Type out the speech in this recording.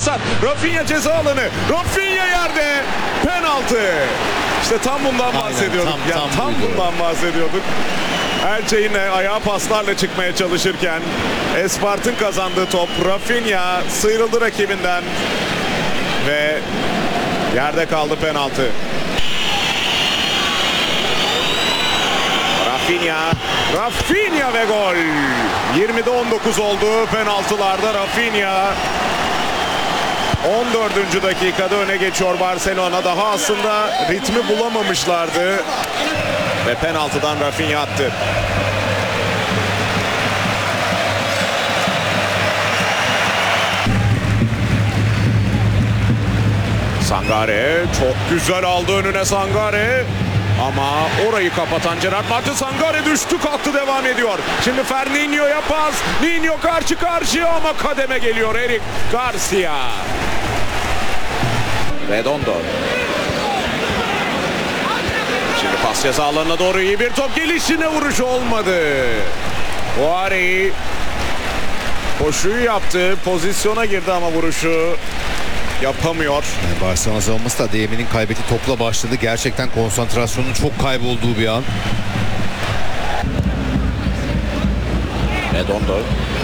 fırsat. Rafinha ceza alanı. Rafinha yerde. Penaltı. İşte tam bundan bahsediyorduk. Tam bundan bahsediyorduk. Elçe yine ayağa paslarla çıkmaya çalışırken Espart'ın kazandığı top. Rafinha sıyrıldı rakibinden ve yerde kaldı, penaltı. Rafinha ve gol. 20'de 19 oldu penaltılarda. Rafinha 14. dakikada öne geçiyor Barcelona. Daha aslında ritmi bulamamışlardı ve penaltıdan Rafinha attı. Sangare çok güzel aldı önüne Sangare. Ama orayı kapatan Gerard Martin. Sangare düştü, kalktı, devam ediyor. Şimdi Fernandinho'ya pas. Ninho karşı karşıya ama kademe geliyor Eric Garcia. Redondo. Şimdi pas ceza alanına doğru iyi bir top. Gelişine vuruş olmadı. Huari koşuyu yaptı. Pozisyona girdi ama vuruşu yapamıyor. Yani Barcelona savunması da Adeyemi'nin kaybettiği topla başladı. Gerçekten konsantrasyonun çok kaybolduğu bir an. Redondo.